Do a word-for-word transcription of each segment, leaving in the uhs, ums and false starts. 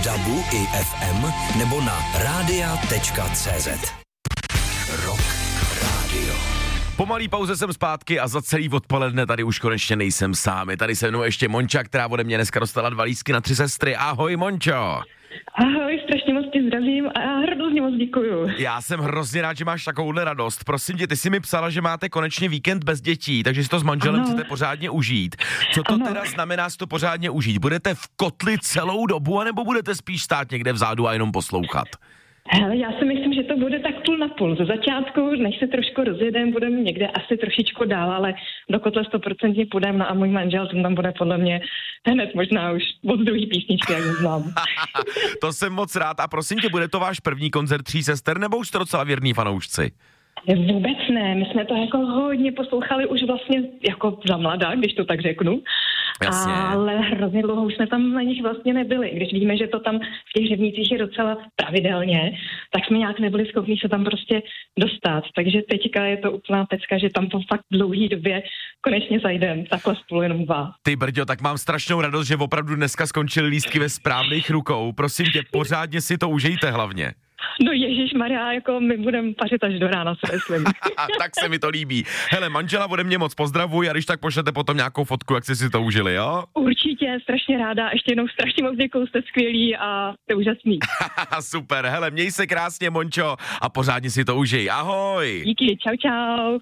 dabu i ef em nebo na rádia tečka cé zet. Rock Radio. Po malý pauze jsem zpátky a za celý odpoledne tady už konečně nejsem sám. Je tady se mnou ještě Monča, která ode mě dneska dostala dva lístky na tři sestry. Ahoj, Mončo. Ahoj, strašně moc tě zdravím a já hrozně moc děkuju. Já jsem hrozně rád, že máš takovouhle radost. Prosím tě, ty jsi mi psala, že máte konečně víkend bez dětí, takže si to s manželem ano. chcete pořádně užít. Co to ano. teda znamená si to pořádně užít? Budete v kotli celou dobu, anebo budete spíš stát někde vzadu a jenom poslouchat? Hele, já si myslím, že to bude tak půl na půl. Ze začátku, než se trošku rozjedem, budeme někde asi trošičku dál, ale do kotle stoprocentně půjdeme, no a můj manžel, ten tam bude podle mě hned možná už od druhý písničky, jak ho znám. To jsem moc rád. A prosím tě, bude to váš první koncert Tří sester, nebo už jste docela věrný fanoušci? Vůbec ne, my jsme to jako hodně poslouchali už vlastně jako za mladá, když to tak řeknu. Jasně. Ale hrozně dlouho už jsme tam na nich vlastně nebyli. Když víme, že to tam v těch Řevnicích je docela pravidelně, tak jsme nějak nebyli schopni se tam prostě dostat. Takže teďka je to úplná pecka, že tam po fakt dlouhý době konečně zajdem, takhle spolu jenom dva. Ty brďo, tak mám strašnou radost, že opravdu dneska skončily lístky ve správných rukou. Prosím tě, pořádně si to užijte hlavně. No ježišmarja, jako my budeme pařit až do rána, se myslím. Tak se mi to líbí. Hele, manžela ode mě moc pozdravuj a když tak pošlete potom nějakou fotku, jak jste si to užili, jo? Určitě, strašně ráda, ještě jednou strašně moc děkuju, jste skvělí a jste úžasný. Super, hele, měj se krásně, Mončo, a pořádně si to užij. Ahoj. Díky, čau, čau.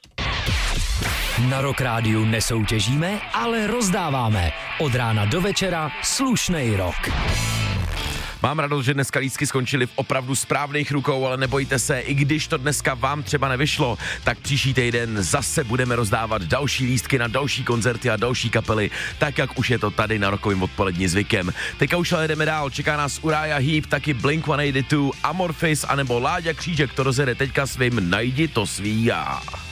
Na Rock Rádiu nesoutěžíme, ale rozdáváme. Od rána do večera slušnej rock. Mám radost, že dneska lístky skončily v opravdu správných rukou, ale nebojte se, i když to dneska vám třeba nevyšlo, tak příští týden zase budeme rozdávat další lístky na další koncerty a další kapely, tak jak už je to tady na Rockovým odpolední zvykem. Teďka už ale jdeme dál, čeká nás Uriah Heep, taky Blink sto osmdesát dva, Amorphis anebo Láďa Křížek, to rozjede teďka svým Najdi to svý já.